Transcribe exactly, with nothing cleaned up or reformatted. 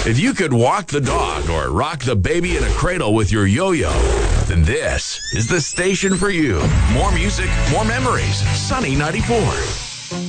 If you could walk the dog or rock the baby in a cradle with your yo-yo, then this is the station for you. More music, more memories. Sunny ninety-four.